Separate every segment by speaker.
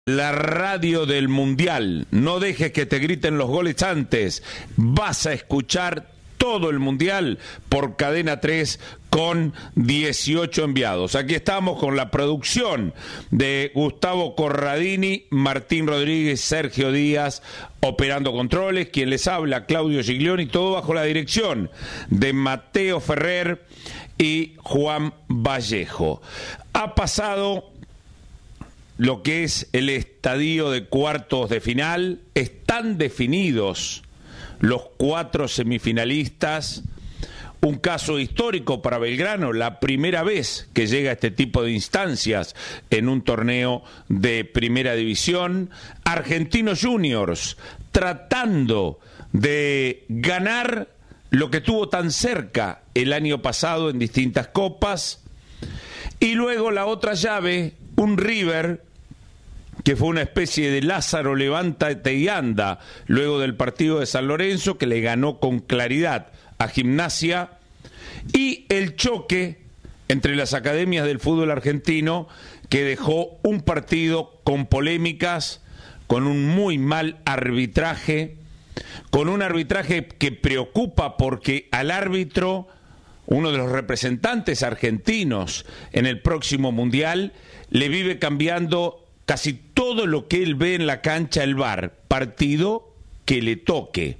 Speaker 1: La radio del Mundial. No dejes que te griten los goles antes. Vas a escuchar todo el Mundial por Cadena 3 con 18 enviados. Aquí estamos con la producción de Gustavo Corradini, Martín Rodríguez, Sergio Díaz, operando controles. Quien les habla, Claudio Giglioni, todo bajo la dirección de Mateo Ferrer y Juan Vallejo. Ha pasado lo que es el estadio de cuartos de final. Están definidos los 4 semifinalistas. Un caso histórico para Belgrano, la primera vez que llega a este tipo de instancias en un torneo de primera división. Argentinos Juniors tratando de ganar lo que tuvo tan cerca el año pasado en distintas copas. Y luego la otra llave, un River que fue una especie de Lázaro levántate y anda luego del partido de San Lorenzo, que le ganó con claridad a Gimnasia, y el choque entre las academias del fútbol argentino, que dejó un partido con polémicas, con un muy mal arbitraje, con un arbitraje que preocupa porque al árbitro, uno de los representantes argentinos en el próximo Mundial, le vive cambiando casi todo lo que él ve en la cancha el VAR, partido que le toque.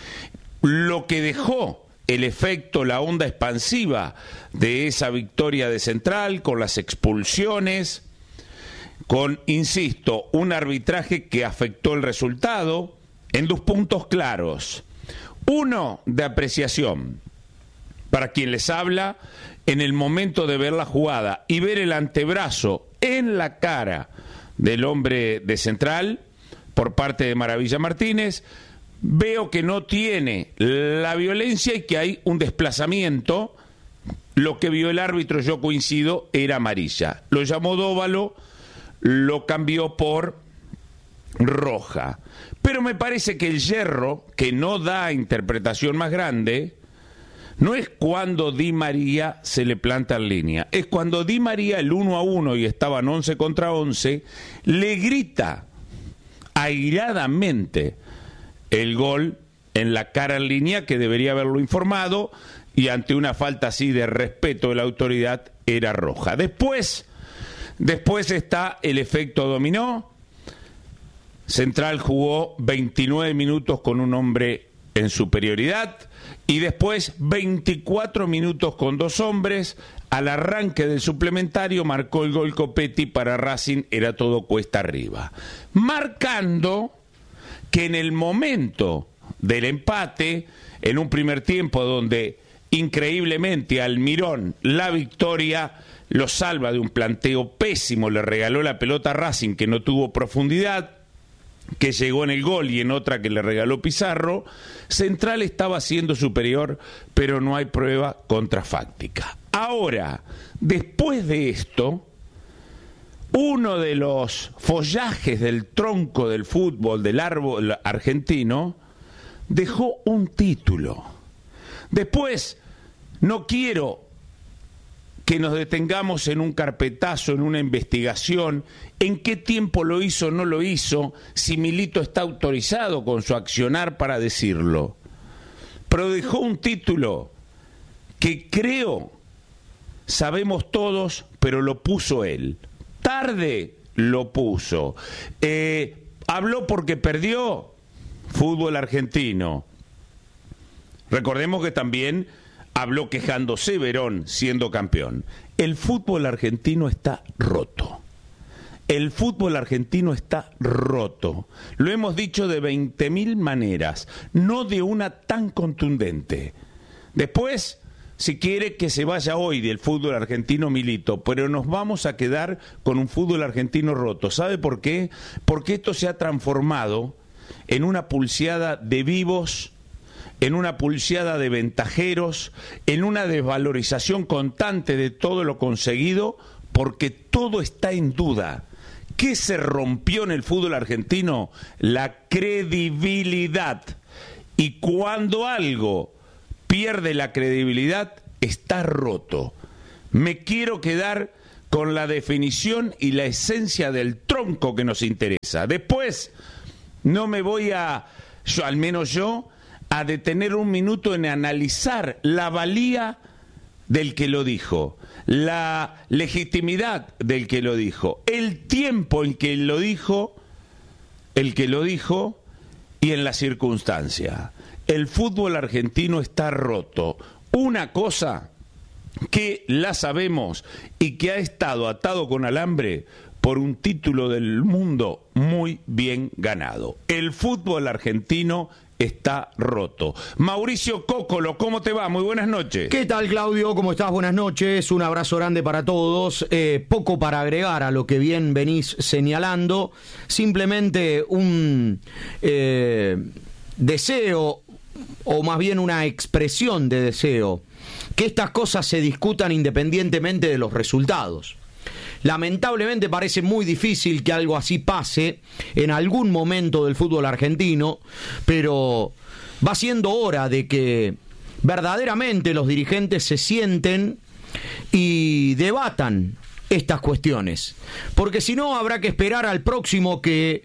Speaker 1: Lo que dejó el efecto, la onda expansiva de esa victoria de Central, con las expulsiones, con, insisto, un arbitraje que afectó el resultado en 2 puntos claros. Uno, de apreciación, para quien les habla, en el momento de ver la jugada y ver el antebrazo en la cara del hombre de Central por parte de Maravilla Martínez, veo que no tiene la violencia y que hay un desplazamiento. Lo que vio el árbitro, yo coincido, era amarilla. Lo llamó Dóvalo, lo cambió por roja. Pero me parece que el yerro, que no da interpretación más grande, no es cuando Di María se le planta en línea, es cuando Di María, el 1-1 y estaban 11 contra 11, le grita airadamente el gol en la cara en línea, que debería haberlo informado, y ante una falta así de respeto de la autoridad era roja. Después está el efecto dominó. Central jugó 29 minutos con un hombre en superioridad, y después 24 minutos con 2 hombres. Al arranque del suplementario marcó el gol Copetti. Para Racing era todo cuesta arriba, marcando que en el momento del empate, en un primer tiempo donde increíblemente Almirón la victoria lo salva de un planteo pésimo, le regaló la pelota a Racing, que no tuvo profundidad, que llegó en el gol y en otra que le regaló Pizarro. Central estaba siendo superior, pero no hay prueba contrafáctica. Ahora, después de esto, uno de los follajes del tronco del fútbol, del árbol argentino, dejó un título. Después, no quiero que nos detengamos en un carpetazo, en una investigación, en qué tiempo lo hizo o no lo hizo, si Milito está autorizado con su accionar para decirlo. Pero dejó un título que creo, sabemos todos, pero lo puso él. Tarde lo puso. Habló porque perdió fútbol argentino. Recordemos que también habló quejándose Verón siendo campeón. El fútbol argentino está roto. El fútbol argentino está roto. Lo hemos dicho de 20.000 maneras, no de una tan contundente. Después, si quiere que se vaya hoy del fútbol argentino Milito, pero nos vamos a quedar con un fútbol argentino roto. ¿Sabe por qué? Porque esto se ha transformado en una pulseada de vivos, en una pulseada de ventajeros, en una desvalorización constante de todo lo conseguido, porque todo está en duda. ¿Qué se rompió en el fútbol argentino? La credibilidad. Y cuando algo pierde la credibilidad, está roto. Me quiero quedar con la definición y la esencia del tronco que nos interesa. Después, no me voy al menos yo, a detener un minuto en analizar la valía del que lo dijo, la legitimidad del que lo dijo, el tiempo en que lo dijo, el que lo dijo y en la circunstancia. El fútbol argentino está roto. Una cosa que la sabemos y que ha estado atado con alambre por un título del mundo muy bien ganado. El fútbol argentino está roto. Mauricio Cóccolo, ¿cómo te va? Muy buenas noches.
Speaker 2: ¿Qué tal, Claudio? ¿Cómo estás? Buenas noches. Un abrazo grande para todos. Poco para agregar a lo que bien venís señalando. Simplemente un deseo, o más bien una expresión de deseo, que estas cosas se discutan independientemente de los resultados. Lamentablemente parece muy difícil que algo así pase en algún momento del fútbol argentino, pero va siendo hora de que verdaderamente los dirigentes se sienten y debatan estas cuestiones, porque si no habrá que esperar al próximo que,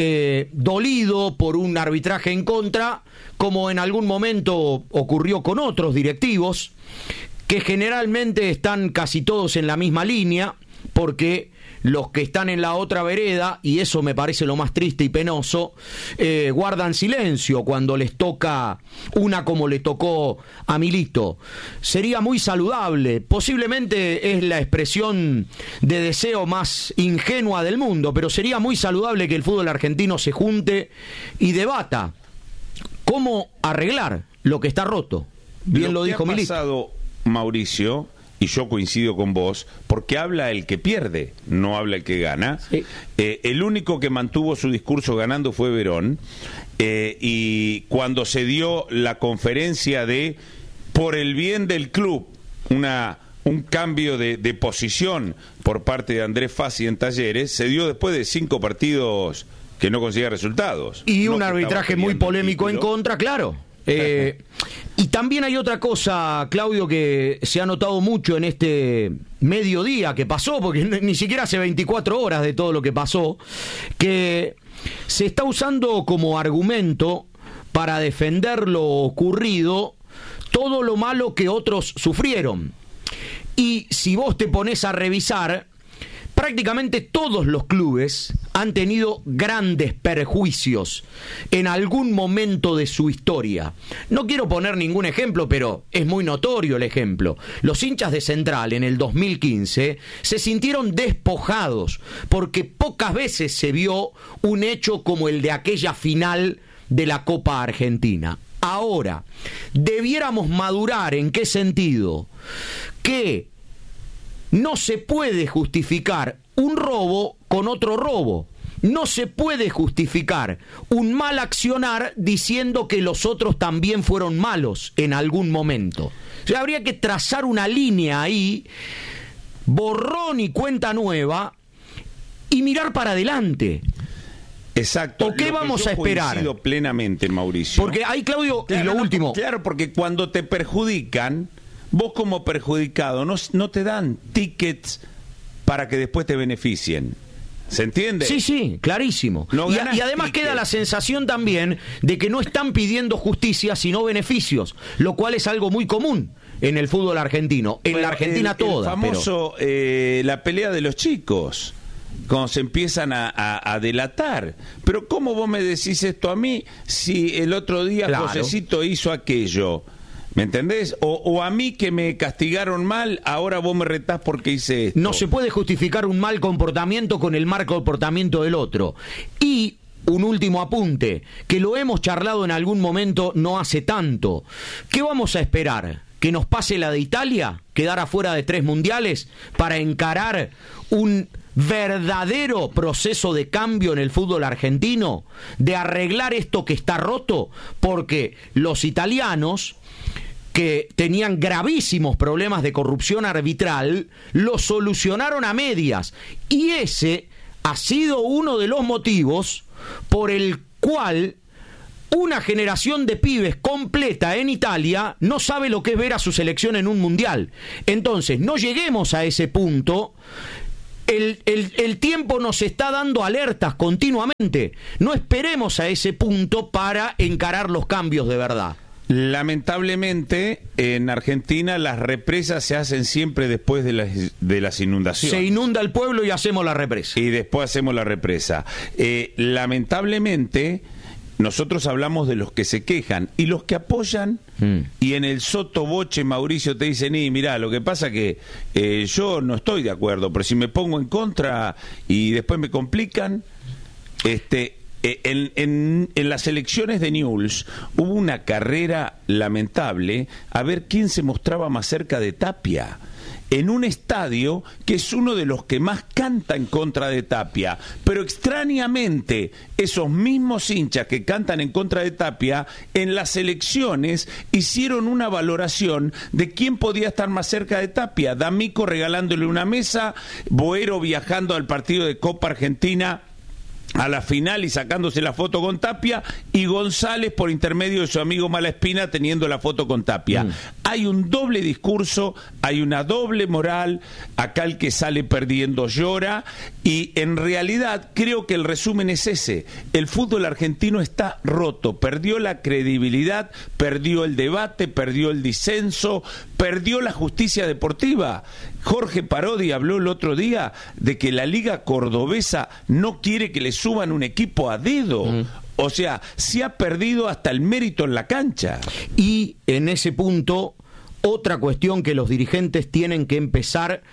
Speaker 2: dolido por un arbitraje en contra, como en algún momento ocurrió con otros directivos, que generalmente están casi todos en la misma línea, porque los que están en la otra vereda, y eso me parece lo más triste y penoso, guardan silencio cuando les toca una como le tocó a Milito. Sería muy saludable, posiblemente es la expresión de deseo más ingenua del mundo, pero sería muy saludable que el fútbol argentino se junte y debata cómo arreglar lo que está roto. Bien lo dijo Milito.
Speaker 1: Ha pasado, Mauricio, y yo coincido con vos, porque habla el que pierde, no habla el que gana. Sí. El único que mantuvo su discurso ganando fue Verón, y cuando se dio la conferencia de, por el bien del club, un cambio de posición por parte de Andrés Fassi en Talleres, se dio después de 5 partidos que no conseguía resultados.
Speaker 2: Y un arbitraje muy polémico en contra, claro. Y también hay otra cosa, Claudio, que se ha notado mucho en este mediodía que pasó, porque ni siquiera hace 24 horas de todo lo que pasó, que se está usando como argumento para defender lo ocurrido todo lo malo que otros sufrieron. Y si vos te ponés a revisar, prácticamente todos los clubes han tenido grandes perjuicios en algún momento de su historia. No quiero poner ningún ejemplo, pero es muy notorio el ejemplo. Los hinchas de Central en el 2015 se sintieron despojados porque pocas veces se vio un hecho como el de aquella final de la Copa Argentina. Ahora, debiéramos madurar. ¿En qué sentido? Que no se puede justificar un robo con otro robo. No se puede justificar un mal accionar diciendo que los otros también fueron malos en algún momento. O sea, habría que trazar una línea ahí, borrón y cuenta nueva, y mirar para adelante.
Speaker 1: Exacto.
Speaker 2: ¿O qué vamos a esperar?
Speaker 1: Coincido plenamente, Mauricio.
Speaker 2: Porque ahí, Claudio, claro, y lo último.
Speaker 1: Claro, porque cuando te perjudican, vos como perjudicado no te dan tickets para que después te beneficien. ¿Se entiende?
Speaker 2: Sí, sí, clarísimo. No y además tickets. Queda la sensación también de que no están pidiendo justicia sino beneficios, lo cual es algo muy común en el fútbol argentino, en la Argentina toda.
Speaker 1: El famoso, la pelea de los chicos, cuando se empiezan a delatar. Pero ¿cómo vos me decís esto a mí si el otro día claro. Josecito hizo aquello? ¿Me entendés? O a mí que me castigaron mal, ahora vos me retás porque hice esto.
Speaker 2: No se puede justificar un mal comportamiento con el mal comportamiento del otro. Y un último apunte, que lo hemos charlado en algún momento no hace tanto. ¿Qué vamos a esperar? ¿Que nos pase la de Italia? ¿Quedar afuera de 3 mundiales? ¿Para encarar un verdadero proceso de cambio en el fútbol argentino? ¿De arreglar esto que está roto? Porque los italianos, que tenían gravísimos problemas de corrupción arbitral, lo solucionaron a medias. Y ese ha sido uno de los motivos por el cual una generación de pibes completa en Italia no sabe lo que es ver a su selección en un mundial. Entonces, no lleguemos a ese punto el tiempo nos está dando alertas continuamente. No esperemos a ese punto para encarar los cambios de verdad.
Speaker 1: Lamentablemente, en Argentina las represas se hacen siempre después de las inundaciones.
Speaker 2: Se inunda el pueblo y hacemos la represa.
Speaker 1: Y después hacemos la represa. Lamentablemente, nosotros hablamos de los que se quejan y los que apoyan, y en el sotoboche, Mauricio, te dicen, mirá, lo que pasa que yo no estoy de acuerdo, pero si me pongo en contra y después me complican, en las elecciones de Newell's hubo una carrera lamentable a ver quién se mostraba más cerca de Tapia, en un estadio que es uno de los que más canta en contra de Tapia, pero extrañamente esos mismos hinchas que cantan en contra de Tapia en las elecciones hicieron una valoración de quién podía estar más cerca de Tapia. D'Amico regalándole una mesa, Boero viajando al partido de Copa Argentina a la final y sacándose la foto con Tapia, y González por intermedio de su amigo Malaspina teniendo la foto con Tapia. Hay un doble discurso, hay una doble moral, acá el que sale perdiendo llora, y en realidad creo que el resumen es ese: el fútbol argentino está roto, perdió la credibilidad, perdió el debate, perdió el disenso, perdió la justicia deportiva. Jorge Parodi habló el otro día de que la Liga Cordobesa no quiere que le suban un equipo a dedo. O sea, se ha perdido hasta el mérito en la cancha.
Speaker 2: Y en ese punto, otra cuestión que los dirigentes tienen que empezar,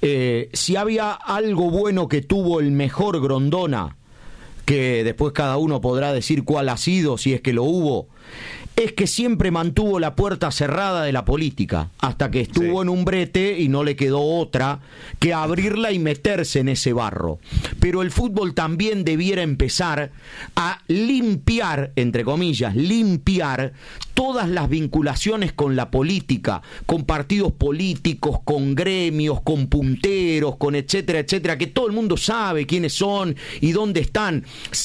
Speaker 2: si había algo bueno que tuvo el mejor Grondona, que después cada uno podrá decir cuál ha sido, si es que lo hubo, es que siempre mantuvo la puerta cerrada de la política, hasta que estuvo en un brete y no le quedó otra que abrirla y meterse en ese barro. Pero el fútbol también debiera empezar a limpiar, entre comillas, limpiar todas las vinculaciones con la política, con partidos políticos, con gremios, con punteros, con etcétera, etcétera, que todo el mundo sabe quiénes son y dónde están.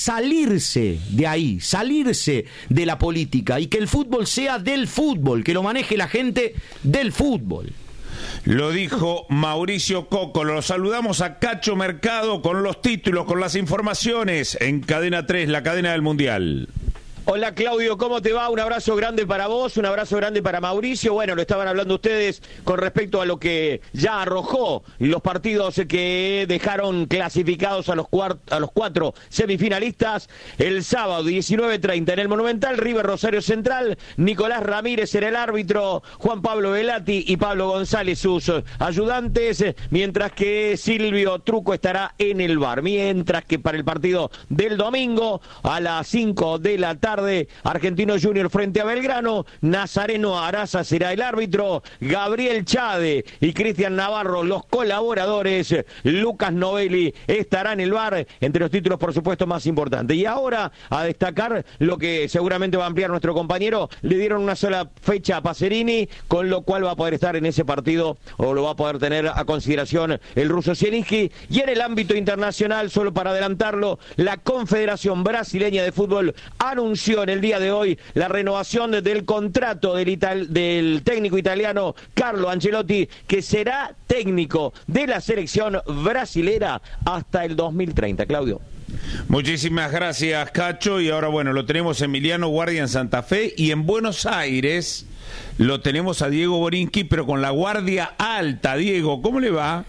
Speaker 2: Salirse de ahí, salirse de la política, y que el fútbol sea del fútbol, que lo maneje la gente del fútbol.
Speaker 1: Lo dijo Mauricio Cocolo. Lo saludamos a Cacho Mercado con los títulos, con las informaciones en Cadena 3, la cadena del Mundial.
Speaker 3: Hola Claudio, ¿cómo te va? Un abrazo grande para vos, un abrazo grande para Mauricio. Bueno, lo estaban hablando ustedes con respecto a lo que ya arrojó los partidos que dejaron clasificados a los cuatro semifinalistas. El sábado 19:30 en el Monumental, River Rosario Central, Nicolás Ramírez era el árbitro, Juan Pablo Velati y Pablo González sus ayudantes, mientras que Silvio Truco estará en el VAR. Mientras que para el partido del domingo a las 5 de la tarde, Argentino Junior frente a Belgrano, Nazareno Araza será el árbitro, Gabriel Chade y Cristian Navarro los colaboradores, Lucas Novelli estará en el VAR, entre los títulos por supuesto más importantes. Y ahora a destacar lo que seguramente va a ampliar nuestro compañero: le dieron una sola fecha a Pacerini, con lo cual va a poder estar en ese partido, o lo va a poder tener a consideración el ruso Zielinski. Y en el ámbito internacional, solo para adelantarlo, la Confederación Brasileña de Fútbol anunció en el día de hoy la renovación del contrato del técnico italiano Carlo Ancelotti, que será técnico de la selección brasilera hasta el 2030. Claudio.
Speaker 1: Muchísimas gracias, Cacho. Y ahora, bueno, lo tenemos Emiliano Guardia en Santa Fe, y en Buenos Aires lo tenemos a Diego Borinqui, pero con la guardia alta. Diego, ¿cómo le va?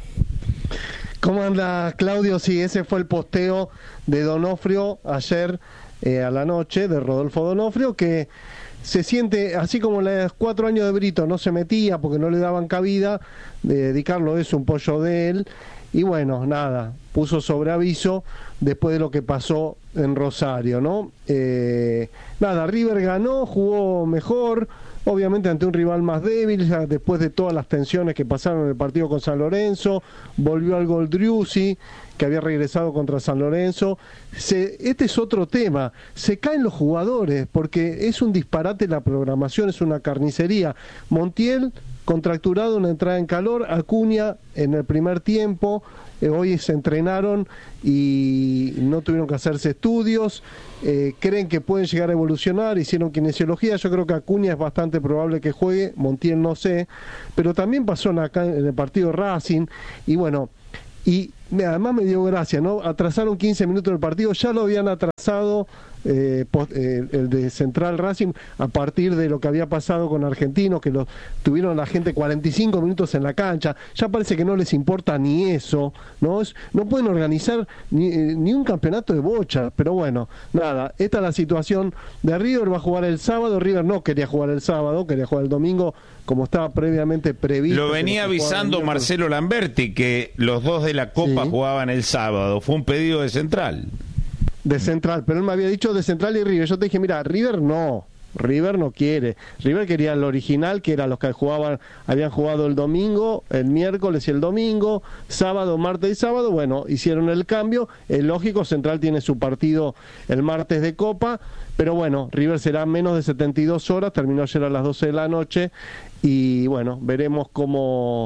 Speaker 4: ¿Cómo anda, Claudio? Sí, ese fue el posteo de Donofrio ayer a la noche, de Rodolfo Donofrio, que se siente, así como los 4 años de Brito no se metía porque no le daban cabida, de Di Carlo es un pollo de él, y bueno, nada, puso sobre aviso después de lo que pasó en Rosario, ¿no? Nada, River ganó, jugó mejor, obviamente ante un rival más débil, ya después de todas las tensiones que pasaron en el partido con San Lorenzo, volvió al gol Driussi, que había regresado contra San Lorenzo. Este es otro tema, se caen los jugadores, porque es un disparate la programación, es una carnicería. Montiel, contracturado, una entrada en calor, Acuña en el primer tiempo, hoy se entrenaron y no tuvieron que hacerse estudios, creen que pueden llegar a evolucionar, hicieron kinesiología. Yo creo que Acuña es bastante probable que juegue, Montiel no sé, pero también pasó acá en el partido Racing, y bueno, y además me dio gracia, ¿no? Atrasaron 15 minutos del partido, ya lo habían atrasado el de Central Racing a partir de lo que había pasado con Argentinos, que tuvieron la gente 45 minutos en la cancha. Ya parece que no les importa ni eso, ¿no? No pueden organizar ni un campeonato de bocha, pero bueno, nada, esta es la situación de River. Va a jugar el sábado. River no quería jugar el sábado, quería jugar el domingo como estaba previamente previsto.
Speaker 1: Lo venía avisando Marcelo Lamberti que los dos de la Copa jugaban el sábado. Fue un pedido de Central.
Speaker 4: De Central, pero él me había dicho de Central y River. Yo te dije, mira, River no quiere. River quería el original, que eran los que habían jugado el domingo, el miércoles y el domingo, sábado, martes y sábado. Bueno, hicieron el cambio. Es lógico, Central tiene su partido el martes de Copa, pero bueno, River será menos de 72 horas, terminó ayer a las 12 de la noche, y bueno, veremos cómo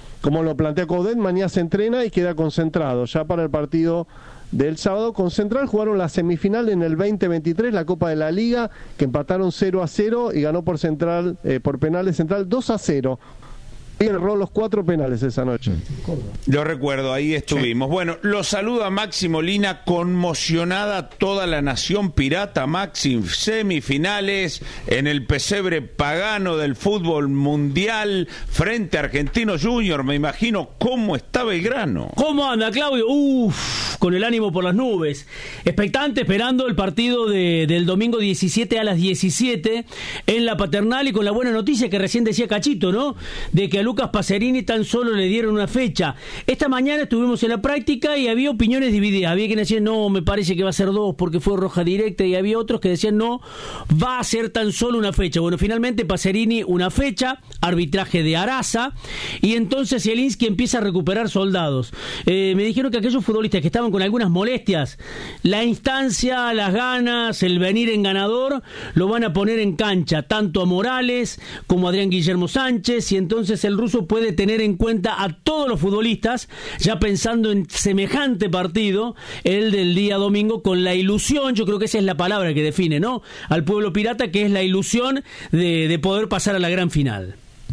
Speaker 4: lo plantea Coudet. Mañana se entrena y queda concentrado ya para el partido del sábado. Con Central jugaron la semifinal en el 2023, la Copa de la Liga, que empataron 0-0 y ganó por penales Central 2-0. Y erró los 4 penales esa noche.
Speaker 1: Lo recuerdo, ahí estuvimos. Sí. Bueno, lo saluda Maxi Molina, conmocionada toda la nación pirata. Maxi, semifinales en el pesebre pagano del fútbol mundial frente a Argentinos Juniors. Me imagino cómo está Belgrano.
Speaker 5: ¿Cómo anda, Claudio? Con el ánimo por las nubes. Expectante, esperando el partido del domingo 17 a las 17 en la Paternal, y con la buena noticia que recién decía Cachito, ¿no? De que a Lucas Pacerini tan solo le dieron una fecha. Esta mañana estuvimos en la práctica y había opiniones divididas. Había quienes decían, no, me parece que va a ser 2 porque fue roja directa, y había otros que decían, no, va a ser tan solo una fecha. Bueno, finalmente Pacerini una fecha, arbitraje de Araza, y entonces Zielinski empieza a recuperar soldados. Me dijeron que aquellos futbolistas que estaban con algunas molestias, la instancia, las ganas, el venir en ganador, lo van a poner en cancha, tanto a Morales como a Adrián Guillermo Sánchez, y entonces el ruso puede tener en cuenta a todos los futbolistas, ya pensando en semejante partido, el del día domingo, con la ilusión, yo creo que esa es la palabra que define, ¿no?, al pueblo pirata, que es la ilusión de poder pasar a la gran final.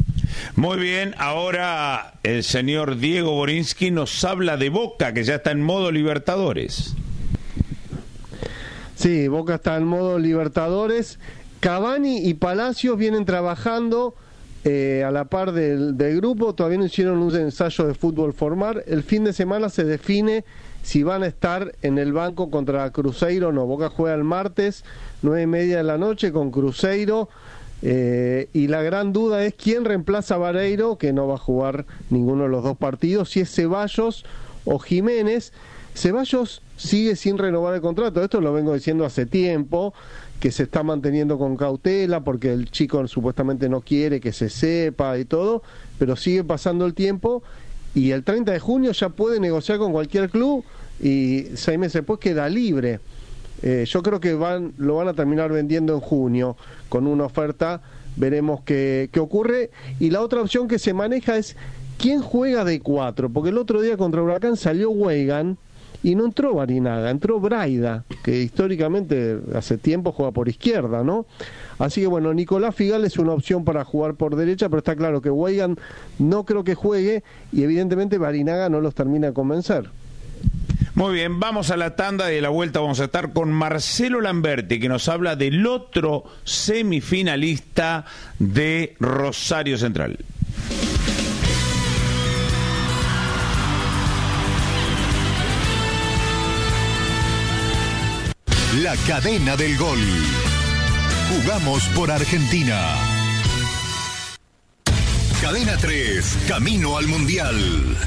Speaker 1: Muy bien, ahora el señor Diego Borinsky nos habla de Boca, que ya está en modo Libertadores.
Speaker 4: Sí, Boca está en modo Libertadores. Cavani y Palacios vienen trabajando a la par del grupo. Todavía no hicieron un ensayo de fútbol formar. El fin de semana se define si van a estar en el banco contra Cruzeiro o no. Boca juega el martes 9:30 de la noche con Cruzeiro. Y la gran duda es quién reemplaza a Vareiro, que no va a jugar ninguno de los dos partidos, si es Ceballos o Jiménez. Ceballos sigue sin renovar el contrato. Esto lo vengo diciendo hace tiempo, que se está manteniendo con cautela porque el chico supuestamente no quiere que se sepa y todo, pero sigue pasando el tiempo, y el 30 de junio ya puede negociar con cualquier club y 6 meses después queda libre. Yo creo que lo van a terminar vendiendo en junio con una oferta. Veremos qué ocurre. Y la otra opción que se maneja es quién juega de 4, porque el otro día contra Huracán salió Weigan y no entró Barinaga, entró Braida, que históricamente hace tiempo juega por izquierda, ¿no? Así que bueno, Nicolás Figal es una opción para jugar por derecha, pero está claro que Weigan no creo que juegue, y evidentemente Barinaga no los termina de convencer.
Speaker 1: Muy bien, vamos a la tanda y de la vuelta vamos a estar con Marcelo Lamberti, que nos habla del otro semifinalista de Rosario Central.
Speaker 6: La cadena del gol. Jugamos por Argentina. Cadena 3, camino al Mundial.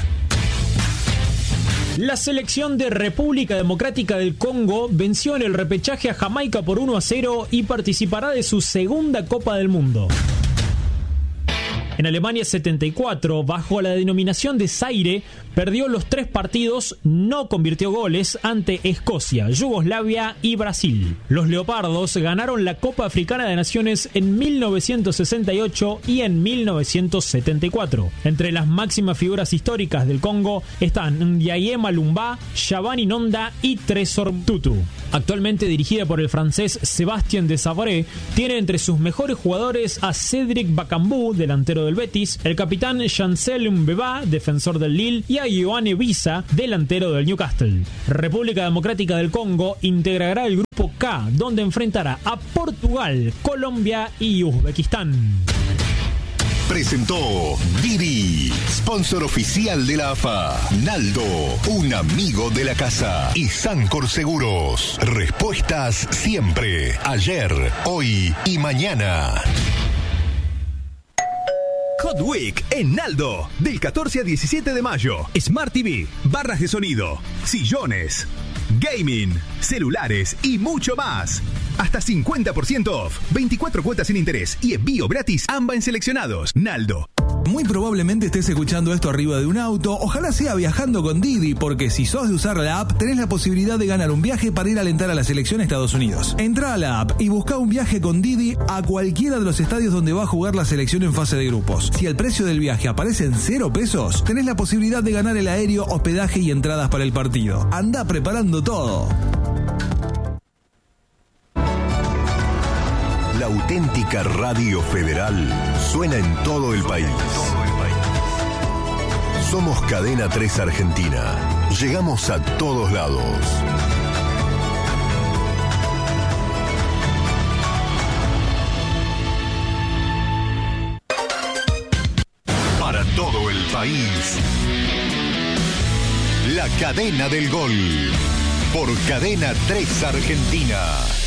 Speaker 7: La selección de República Democrática del Congo venció en el repechaje a Jamaica por 1-0 y participará de su segunda Copa del Mundo. En Alemania 74, bajo la denominación de Zaire, perdió los 3 partidos, no convirtió goles ante Escocia, Yugoslavia y Brasil. Los Leopardos ganaron la Copa Africana de Naciones en 1968 y en 1974. Entre las máximas figuras históricas del Congo están Ndiaye Malumba, Shabani Nonda y Tresor Tutu. Actualmente dirigida por el francés Sébastien Desabré, tiene entre sus mejores jugadores a Cédric Bakambu, delantero del Betis, el capitán Chancel Mbeba, defensor del Lille, y a Ioane Wissa, delantero del Newcastle. República Democrática del Congo integrará el grupo K, donde enfrentará a Portugal, Colombia y Uzbekistán.
Speaker 6: Presentó Didi, sponsor oficial de la AFA. Naldo, un amigo de la casa. Y Sancor Seguros. Respuestas siempre, ayer, hoy y mañana.
Speaker 8: Hot Week en Naldo, del 14 al 17 de mayo. Smart TV, barras de sonido, sillones, gaming, celulares y mucho más. Hasta 50% off, 24 cuotas sin interés y envío gratis AMBA en seleccionados. Naldo.
Speaker 9: Muy probablemente estés escuchando esto arriba de un auto, ojalá sea viajando con Didi, porque si sos de usar la app, tenés la posibilidad de ganar un viaje para ir a alentar a la selección Estados Unidos. Entrá a la app y buscá un viaje con Didi a cualquiera de los estadios donde va a jugar la selección en fase de grupos. Si el precio del viaje aparece en 0 pesos, tenés la posibilidad de ganar el aéreo, hospedaje y entradas para el partido. Andá preparando todo.
Speaker 6: La auténtica Radio Federal suena en todo el país. Somos Cadena 3 Argentina. Llegamos a todos lados. Para todo el país. La Cadena del Gol. Por Cadena 3 Argentina.